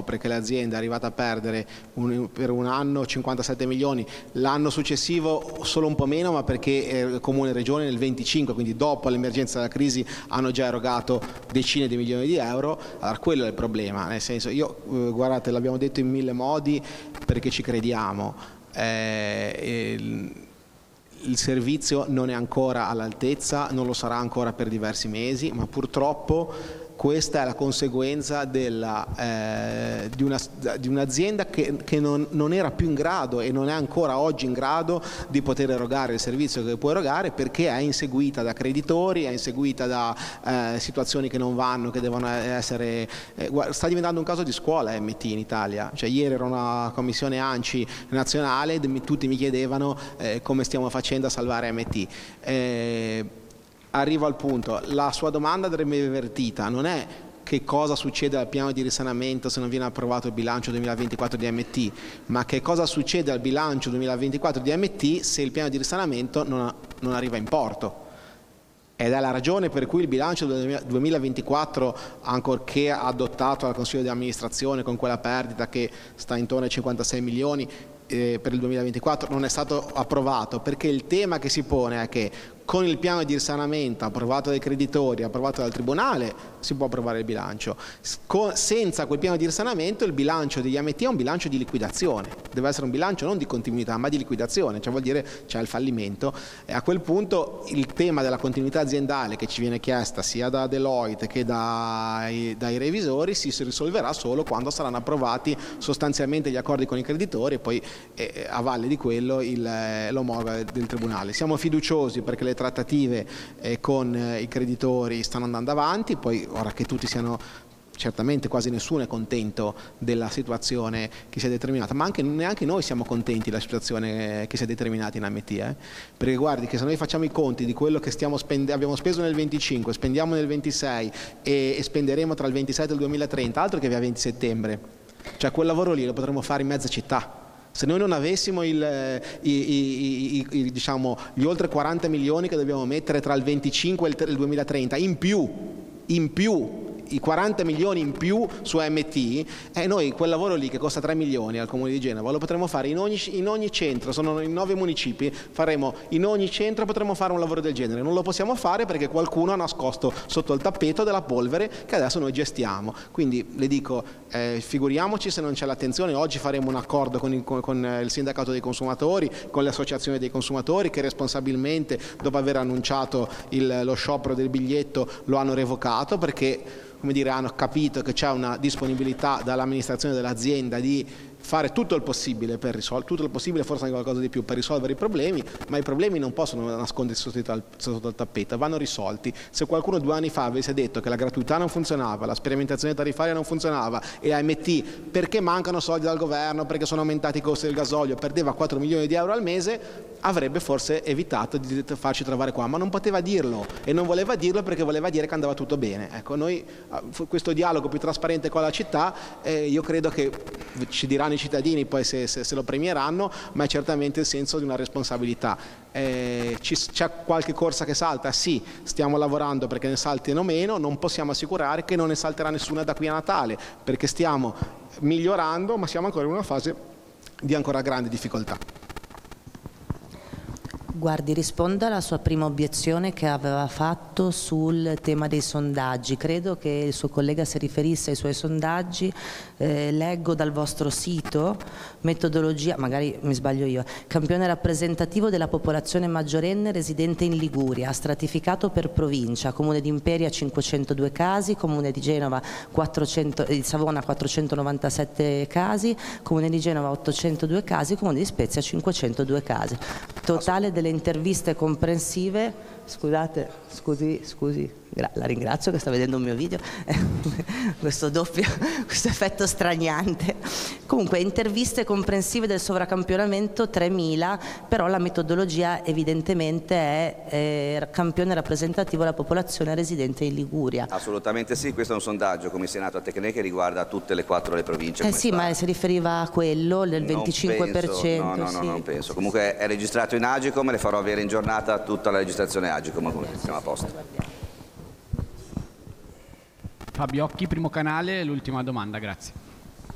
scopre che l'azienda è arrivata a perdere per un anno 57 milioni, l'anno successivo solo un po' meno, ma perché Comune e Regione nel 25, quindi dopo l'emergenza della crisi, hanno già erogato decine di milioni di euro. Allora quello è il problema, nel senso, guardate, l'abbiamo detto in mille modi perché ci crediamo, il servizio non è ancora all'altezza, non lo sarà ancora per diversi mesi, ma purtroppo questa è la conseguenza di un'azienda che non era più in grado e non è ancora oggi in grado di poter erogare il servizio che può erogare, perché è inseguita da creditori, è inseguita da situazioni che non vanno, che devono essere... sta diventando un caso di scuola MT in Italia. Cioè, ieri era una commissione ANCI nazionale, tutti mi chiedevano come stiamo facendo a salvare MT. Arrivo al punto, la sua domanda andrebbe invertita, non è che cosa succede al piano di risanamento se non viene approvato il bilancio 2024 di MT, ma che cosa succede al bilancio 2024 di MT se il piano di risanamento non arriva in porto. Ed è la ragione per cui il bilancio del 2024, ancorché adottato dal Consiglio di amministrazione con quella perdita che sta intorno ai 56 milioni per il 2024, non è stato approvato, perché il tema che si pone è che con il piano di risanamento approvato dai creditori, approvato dal Tribunale, si può approvare il bilancio. Senza quel piano di risanamento il bilancio degli MT è un bilancio di liquidazione, deve essere un bilancio non di continuità ma di liquidazione, cioè vuol dire c'è il fallimento, e a quel punto il tema della continuità aziendale che ci viene chiesta sia da Deloitte che dai revisori si risolverà solo quando saranno approvati sostanzialmente gli accordi con i creditori e poi a valle di quello l'omologa del Tribunale. Siamo fiduciosi perché le trattative con i creditori stanno andando avanti, poi ora che tutti siano, certamente quasi nessuno è contento della situazione che si è determinata, ma neanche noi siamo contenti della situazione che si è determinata in MT, perché guardi che se noi facciamo i conti di quello che abbiamo speso nel 25, spendiamo nel 26 e spenderemo tra il 27 e il 2030, altro che via 20 settembre, cioè quel lavoro lì lo potremmo fare in mezza città. Se noi non avessimo diciamo, gli oltre 40 milioni che dobbiamo mettere tra il 25 e il 2030, in più i 40 milioni in più su MT, noi quel lavoro lì che costa 3 milioni al Comune di Genova lo potremmo fare in ogni centro, sono in 9 municipi, faremo in ogni centro, potremmo fare un lavoro del genere. Non lo possiamo fare perché qualcuno ha nascosto sotto il tappeto della polvere che adesso noi gestiamo. Quindi le dico, figuriamoci se non c'è l'attenzione. Oggi faremo un accordo con il sindacato dei consumatori, con le associazioni dei consumatori che responsabilmente, dopo aver annunciato lo sciopero del biglietto, lo hanno revocato perché, come dire, hanno capito che c'è una disponibilità dall'amministrazione dell'azienda di fare tutto il possibile per risolvere, tutto il possibile, forse anche qualcosa di più, per risolvere i problemi, ma i problemi non possono nascondersi sotto il tappeto, vanno risolti. Se qualcuno 2 anni fa avesse detto che la gratuità non funzionava, la sperimentazione tariffaria non funzionava e AMT, perché mancano soldi dal governo, perché sono aumentati i costi del gasolio, perdeva 4 milioni di euro al mese, avrebbe forse evitato di farci trovare qua, ma non poteva dirlo e non voleva dirlo perché voleva dire che andava tutto bene. Ecco, noi questo dialogo più trasparente con la città, io credo che ci diranno i cittadini poi se lo premieranno, ma è certamente il senso di una responsabilità. C'è qualche corsa che salta? Sì, stiamo lavorando perché ne saltino meno, non possiamo assicurare che non ne salterà nessuna da qui a Natale, perché stiamo migliorando, ma siamo ancora in una fase di ancora grande difficoltà. Guardi, risponda alla sua prima obiezione che aveva fatto sul tema dei sondaggi. Credo che il suo collega si riferisse ai suoi sondaggi. Leggo dal vostro sito, metodologia, magari mi sbaglio io, campione rappresentativo della popolazione maggiorenne residente in Liguria, stratificato per provincia, Comune di Imperia 502 casi, Comune di Genova di Savona 497 casi, Comune di Genova 802 casi, Comune di Spezia 502 casi. Totale delle interviste comprensive, scusi, la ringrazio che sta vedendo il mio video, questo effetto straniante. Comunque, interviste comprensive del sovracampionamento 3.000, però la metodologia evidentemente è campione rappresentativo della popolazione residente in Liguria. Assolutamente sì, questo è un sondaggio commissionato a Tecne che riguarda tutte le 4 le province. Sì, ma si riferiva a quello, del 25%. No, sì. non penso. Comunque è registrato in Agicom, le farò avere in giornata tutta la registrazione Agicom, siamo a posto. Fabio Occhi, Primo Canale, l'ultima domanda, grazie.